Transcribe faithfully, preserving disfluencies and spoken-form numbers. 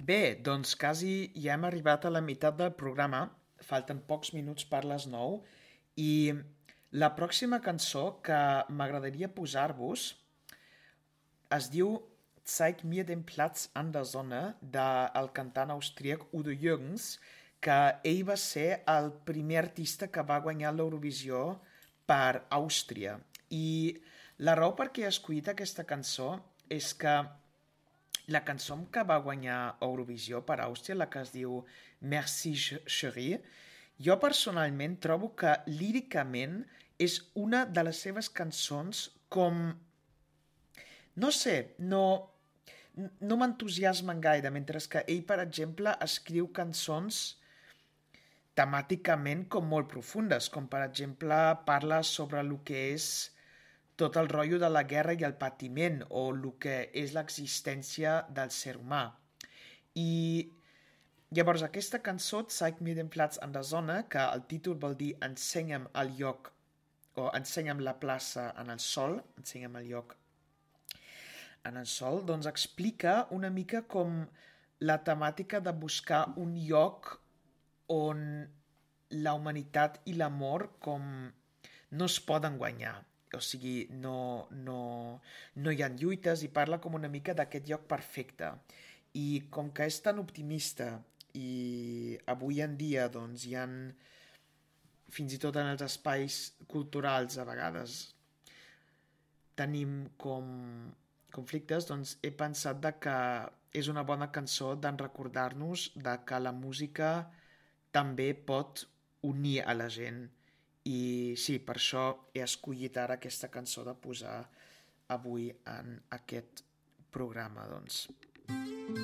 Bé, doncs quasi ja hem arribat a la meitat del programa, falten pocs minuts per les nou, i la pròxima cançó que m'agradaria posar-vos es diu Zeig mir den Platz an der Sonne, del cantant austríac Udo Jürgens, que ell va ser el primer artista que va guanyar l'Eurovisió per Àustria. I la raó per què he escollit aquesta cançó és que la cançó que va guanyar Eurovisió per Àustria, la que es diu Merci Chérie, jo personalment trobo que líricament és una de les seves cançons com... No sé, no, no m'entusiasmen gaire, mentre que ell, per exemple, escriu cançons temàticament com molt profundes, com per exemple parla sobre el que és tot el rotllo de la guerra i el patiment, o el que és l'existència del ser humà. I llavors aquesta cançó, Zeig mir den Platz an der Sonne, que el títol vol dir Ensenya'm el lloc, o Ensenya'm la plaça en el sol, Ensenya'm el lloc en el sol, doncs explica una mica com la temàtica de buscar un lloc on la humanitat i l'amor com no es poden guanyar. O sigui, no, no, no hi ha lluites, i parla com una mica d'aquest lloc perfecte. I com que és tan optimista i avui en dia doncs hi ha fins i tot en els espais culturals a vegades tenim com conflictes, doncs he pensat de que és una bona cançó d'en recordar-nos de que la música també pot unir a la gent. I sí, per això he escollit ara aquesta cançó de posar avui en aquest programa, doncs.